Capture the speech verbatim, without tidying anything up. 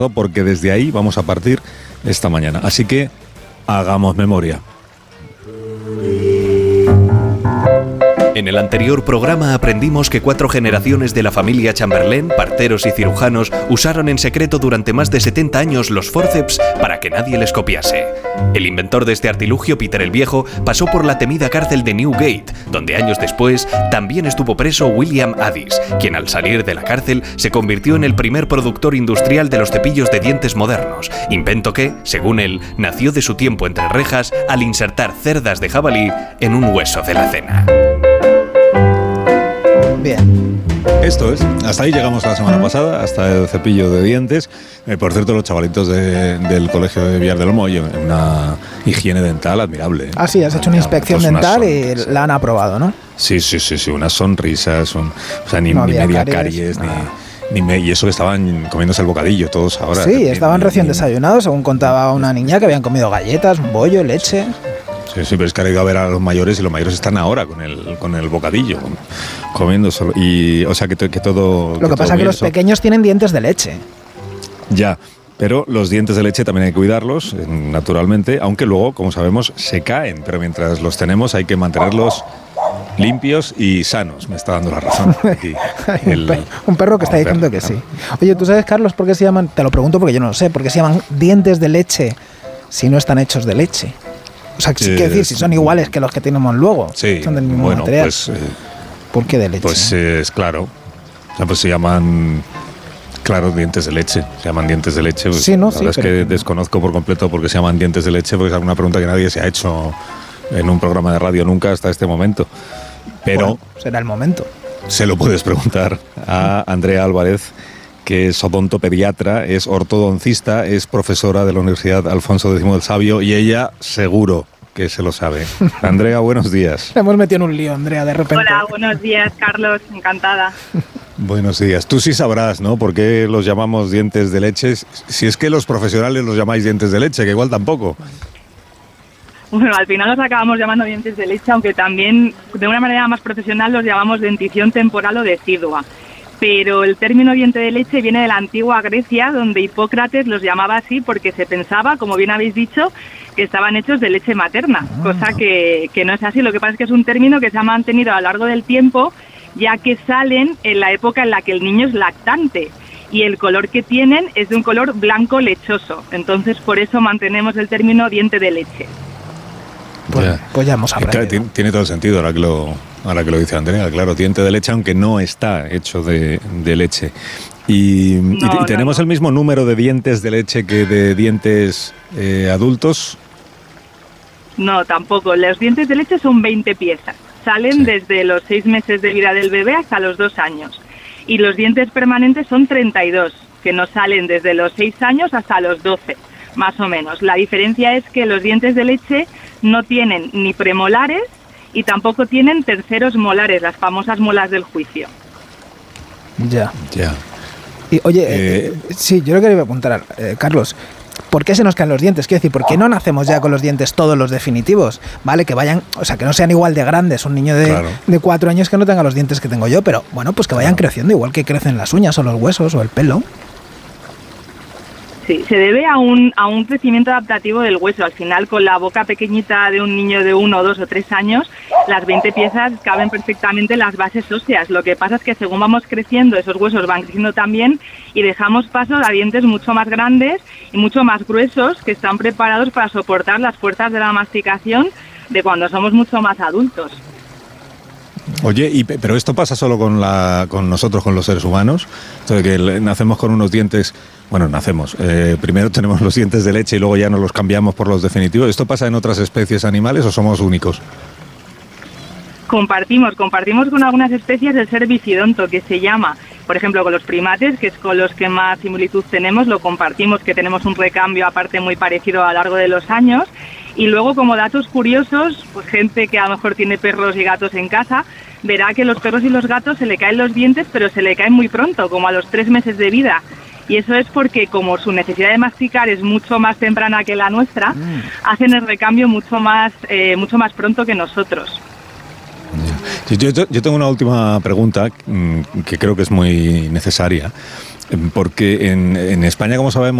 porque desde ahí vamos a partir esta mañana. Así que hagamos memoria. En el anterior programa aprendimos que cuatro generaciones de la familia Chamberlain, parteros y cirujanos, usaron en secreto durante más de setenta años los fórceps para que nadie les copiase. El inventor de este artilugio, Peter el Viejo, pasó por la temida cárcel de Newgate, donde años después también estuvo preso William Addis, quien al salir de la cárcel se convirtió en el primer productor industrial de los cepillos de dientes modernos, invento que, según él, nació de su tiempo entre rejas al insertar cerdas de jabalí en un hueso de la cena. Bien. Esto es, hasta ahí llegamos la semana pasada, hasta el cepillo de dientes. Eh, por cierto, los chavalitos de, del colegio de Villar del Olmo, oye, una higiene dental admirable. ¿eh? Ah, sí, has hecho una inspección pues dental y la han aprobado, ¿no? Sí, sí, sí, sí, unas sonrisas, un, o sea, ni, no ni media caries, caries ni, ni me, y eso que estaban comiéndose el bocadillo todos ahora. Sí, estaban ni, recién ni, desayunados, según contaba una niña, que habían comido galletas, bollo, leche. Sí, sí, pero es que ha ido a ver a los mayores y los mayores están ahora con el con el bocadillo, comiendo solo. Y, o sea, que, que todo... Lo que, que pasa es que los eso. pequeños tienen dientes de leche. Ya, pero los dientes de leche también hay que cuidarlos, naturalmente, aunque luego, como sabemos, se caen. Pero mientras los tenemos hay que mantenerlos limpios y sanos. Me está dando la razón aquí. El, un perro que está diciendo perro, que sí. Oye, ¿tú sabes, Carlos, por qué se llaman? Te lo pregunto porque yo no lo sé. ¿Por qué se llaman dientes de leche si no están hechos de leche? O sea, ¿qué eh, decir? Si son iguales que los que tenemos luego. Sí, son del mismo bueno, material. pues... Eh, ¿Por qué de leche? Pues eh, es claro. O sea, pues se llaman... Claro, dientes de leche. Se llaman dientes de leche. Pues, sí, no, la sí. verdad es que desconozco por completo por qué se llaman dientes de leche, porque es alguna pregunta que nadie se ha hecho en un programa de radio nunca hasta este momento. Pero... Bueno, será el momento. Se lo puedes preguntar a Andrea Álvarez, que es odontopediatra, es ortodoncista, es profesora de la Universidad Alfonso X el Sabio, y ella seguro que se lo sabe. Andrea, buenos días. Le hemos metido en un lío, Andrea, de repente. Hola, buenos días, Carlos, encantada. Buenos días. Tú sí sabrás, ¿no?, por qué los llamamos dientes de leche. Si es que los profesionales los llamáis dientes de leche, que igual tampoco. Bueno, al final los acabamos llamando dientes de leche, aunque también de una manera más profesional los llamamos dentición temporal o decidua. Pero el término diente de leche viene de la antigua Grecia, donde Hipócrates los llamaba así porque se pensaba, como bien habéis dicho, que estaban hechos de leche materna, cosa que, que no es así. Lo que pasa es que es un término que se ha mantenido a lo largo del tiempo, ya que salen en la época en la que el niño es lactante y el color que tienen es de un color blanco lechoso. Entonces, por eso mantenemos el término diente de leche. Pues ya, pues ya hemos aprendido. Tiene, tiene todo el sentido ahora que lo, ahora que lo dice Andrea, claro, diente de leche, aunque no está hecho de, de leche. Y, no, y, y tenemos no, no. el mismo número de dientes de leche que de dientes eh, adultos. No, tampoco. Los dientes de leche son veinte piezas. Salen sí. desde los seis meses de vida del bebé hasta los dos años. Y los dientes permanentes son treinta y dos, que nos salen desde los seis años hasta los doce, más o menos. La diferencia es que los dientes de leche no tienen ni premolares y tampoco tienen terceros molares, las famosas muelas del juicio. Ya. Ya. Y oye, eh, eh, sí, yo lo quería apuntar, eh, Carlos, ¿por qué se nos caen los dientes? Quiero decir, ¿por qué no nacemos ya con los dientes todos los definitivos? Vale, que vayan, o sea, que no sean igual de grandes, un niño de, claro. de cuatro años que no tenga los dientes que tengo yo, pero bueno, pues que vayan claro. creciendo igual que crecen las uñas o los huesos o el pelo. Sí, se debe a un, a un crecimiento adaptativo del hueso. Al final, con la boca pequeñita de un niño de uno, dos o tres años, las veinte piezas caben perfectamente en las bases óseas. Lo que pasa es que según vamos creciendo, esos huesos van creciendo también y dejamos paso a dientes mucho más grandes y mucho más gruesos que están preparados para soportar las fuerzas de la masticación de cuando somos mucho más adultos. Oye, y, pero esto pasa solo con la con nosotros, con los seres humanos, entonces que nacemos con unos dientes, bueno, nacemos, eh, primero tenemos los dientes de leche y luego ya nos los cambiamos por los definitivos. ¿Esto pasa en otras especies animales o somos únicos? Compartimos, compartimos con algunas especies el ser bifidonto, que se llama, por ejemplo, con los primates, que es con los que más similitud tenemos, lo compartimos, que tenemos un recambio aparte muy parecido a lo largo de los años. Y luego, como datos curiosos, pues gente que a lo mejor tiene perros y gatos en casa, verá que los perros y los gatos se le caen los dientes, pero se le caen muy pronto, como a los tres meses de vida. Y eso es porque, como su necesidad de masticar es mucho más temprana que la nuestra, mm. hacen el recambio mucho más, eh, mucho más pronto que nosotros. Yo, yo tengo una última pregunta que creo que es muy necesaria, porque en, en España, como sabemos,